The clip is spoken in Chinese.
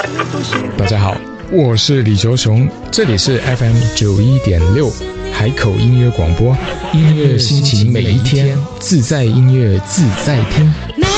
大家好，我是李卓雄，这里是 FM91.6海口音乐广播，音乐心情每一天，自在音乐自在听。